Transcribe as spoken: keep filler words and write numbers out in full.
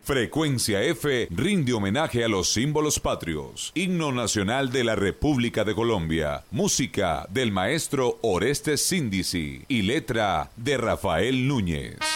Frecuencia F rinde homenaje a los símbolos patrios. Himno nacional de la República de Colombia. Música del maestro Orestes Síndici y letra de Rafael Núñez.